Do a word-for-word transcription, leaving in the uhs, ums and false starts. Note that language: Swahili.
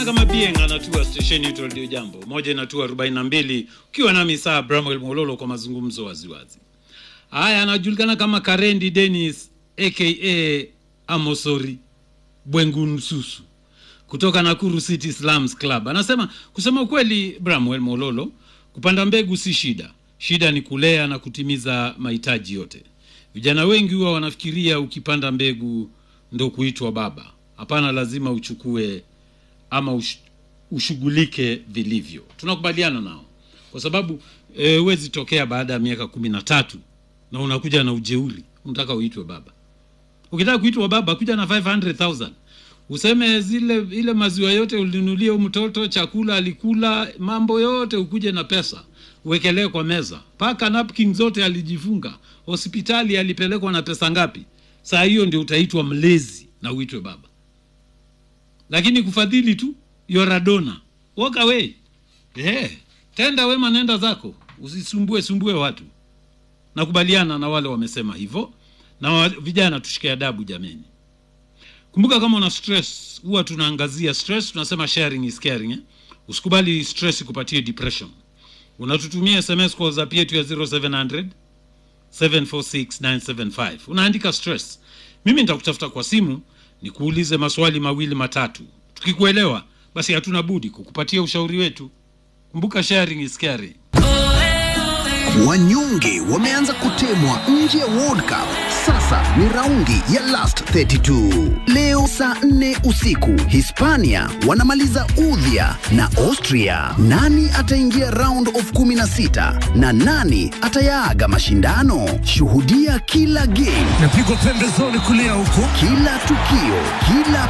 Kama Bienga anatua station yetu Radio Jambo moja inatua arobaini na mbili ukiwa nami saa Bramwell Mololo kwa mazungumzo waziwazi. Haya, anajulikana kama Karendi Dennis aka Amosori Bwengunsusu kutoka Nakuru City Slums Club. Anasema kusema kweli Bramwell Mololo, kupanda mbegu si shida. Shida ni kulea na kutimiza mahitaji yote. Vijana wengi huwa wanafikiria ukipanda mbegu ndo kuitwa baba. Hapana, lazima uchukue ama ush, ushughulike vilivyo. Tunakubaliana nao. Kwa sababu e, huwezi tokea baada ya miaka kumi na tatu na unakuja na ujeuri, unataka uitwe baba. Ukitaka kuitwa baba, kuja na five hundred thousand. Useme zile ile maziwa yote ulinunulia mtoto, chakula alikula, mambo yote ukuje na pesa. Uwekelee kwa meza. Paka napkin zote alijifunga. Hospitali alipelekwa na pesa ngapi? Saa hiyo ndio utaitwa mlezi na uitwe baba. Lakini kufadhili tu, you're a donor. Walk away. Eh, tenda wema nenda zako. Usisumbue sumbue watu. Nakubaliana na wale wamesema hivyo. Na wa, vijana tushike adabu jameni. Kumbuka kama una stress, huwa tunaangazia stress, tunasema sharing is caring. Eh? Usikubali stress kupatie depression. Unatutumia S M S kwa WhatsApp yetu ya zero seven zero zero seven four six nine seven five. Unaandika stress. Mimi nitakutafuta kwa simu nikuulize maswali mawili matatu. Tukikuelewa basi hatuna budi kukupatia ushauri wetu. Kumbuka sharing is caring. Wanyonge wameanza kutemwa nje ya World Cup. Sasa ni raundi ya last thirty-two. Leo saa nne usiku Hispania wanamaliza udhia na Austria. Nani ataingia round of kumi na sita na nani atayaaga mashindano? Shuhudia kila game, napigwa pembezoni kulia huko, kila tukio, kila